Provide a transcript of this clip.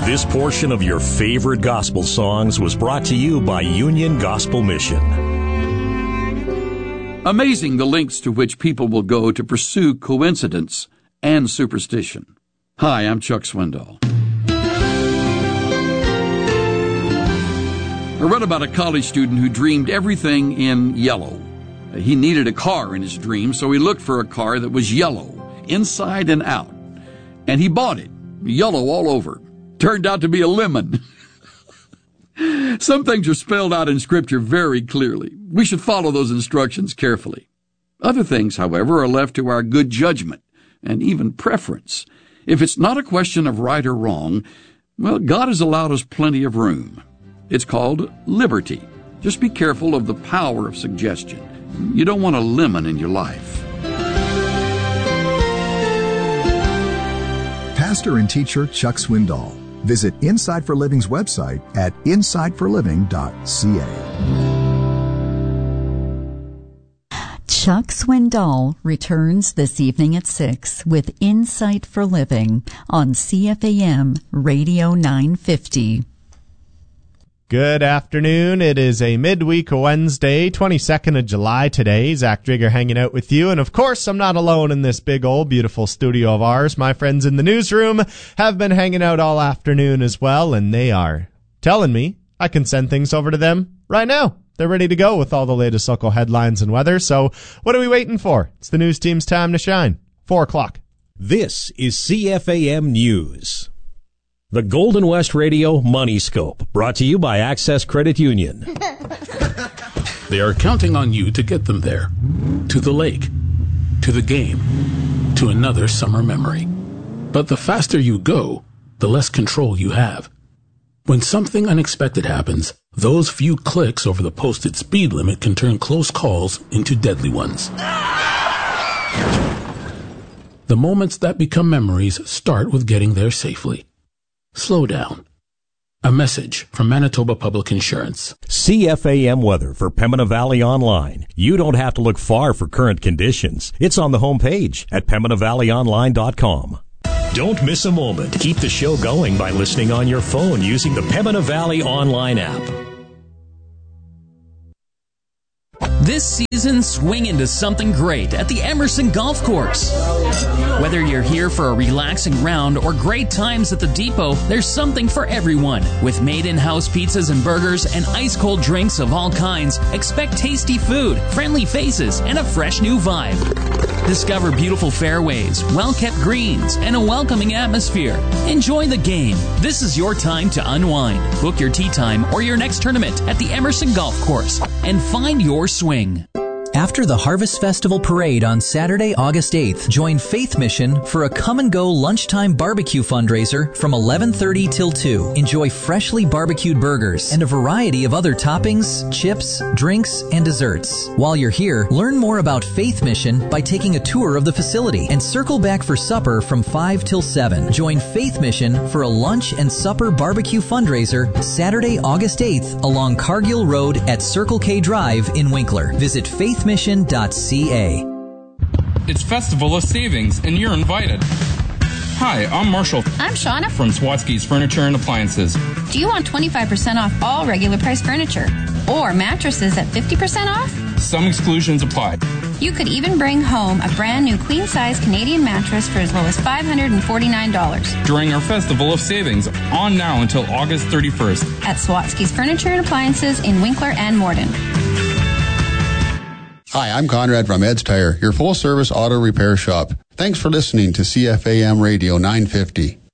This portion of your favorite gospel songs was brought to you by Union Gospel Mission. Amazing the lengths to which people will go to pursue coincidence and superstition. Hi, I'm Chuck Swindoll. I read about a college student who dreamed everything in yellow. He needed a car in his dream, so he looked for a car that was yellow, inside and out. And he bought it, yellow all over. Turned out to be a lemon. Some things are spelled out in Scripture very clearly. We should follow those instructions carefully. Other things, however, are left to our good judgment and even preference. If it's not a question of right or wrong, well, God has allowed us plenty of room. It's called liberty. Just be careful of the power of suggestion. You don't want a lemon in your life. Pastor and teacher Chuck Swindoll. Visit Insight for Living's website at insightforliving.ca. Chuck Swindoll returns this evening at 6 with Insight for Living on CFAM Radio 950. Good afternoon. It is a midweek Wednesday, 22nd of July today. Zach Drigger hanging out with you. And of course, I'm not alone in this big old beautiful studio of ours. My friends in the newsroom have been hanging out all afternoon as well, and they are telling me I can send things over to them right now. They're ready to go with all the latest local headlines and weather. So what are we waiting for? It's the news team's time to shine. 4 o'clock. This is CFAM News. The Golden West Radio Money Scope, brought to you by Access Credit Union. They are counting on you to get them there. To the lake. To the game. To another summer memory. But the faster you go, the less control you have. When something unexpected happens, those few clicks over the posted speed limit can turn close calls into deadly ones. The moments that become memories start with getting there safely. Slow down. A message from Manitoba Public Insurance. CFAM weather for Pembina Valley Online. You don't have to look far for current conditions. It's on the homepage at PembinaValleyOnline.com. Don't miss a moment. Keep the show going by listening on your phone using the Pembina Valley Online app. This season, swing into something great at the Emerson Golf Course. Whether you're here for a relaxing round or great times at the depot, there's something for everyone. With made-in-house pizzas and burgers and ice-cold drinks of all kinds, expect tasty food, friendly faces, and a fresh new vibe. Discover beautiful fairways, well-kept greens, and a welcoming atmosphere. Enjoy the game. This is your time to unwind. Book your tee time or your next tournament at the Emerson Golf Course and find your swing. After the Harvest Festival Parade on Saturday, August 8th, join Faith Mission for a come-and-go lunchtime barbecue fundraiser from 11:30 till 2. Enjoy freshly barbecued burgers and a variety of other toppings, chips, drinks, and desserts. While you're here, learn more about Faith Mission by taking a tour of the facility and circle back for supper from 5 till 7. Join Faith Mission for a lunch and supper barbecue fundraiser Saturday, August 8th along Cargill Road at Circle K Drive in Winkler. Visit faithmission.ca. It's Festival of Savings, and you're invited. Hi, I'm Marshall. I'm Shauna from Swatsky's Furniture and Appliances. Do you want 25% off all regular price furniture? Or mattresses at 50% off? Some exclusions apply. You could even bring home a brand new queen-size Canadian mattress for as low as $549. During our Festival of Savings, on now until August 31st. At Swatsky's Furniture and Appliances in Winkler and Morden. Hi, I'm Conrad from Ed's Tire, your full-service auto repair shop. Thanks for listening to CFAM Radio 950.